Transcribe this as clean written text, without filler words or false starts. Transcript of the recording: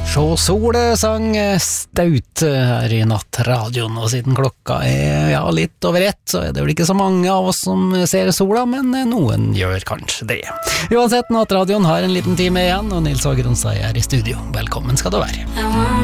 Så solet sang staut her i nattradioen, og siden klokka litt over 1, så det vel ikke så mange av oss som ser sola, men noen gjør kanskje det. Uansett, nattradioen har en liten time igjen, og Nils Ågeronstad er i studio. Velkommen skal du være.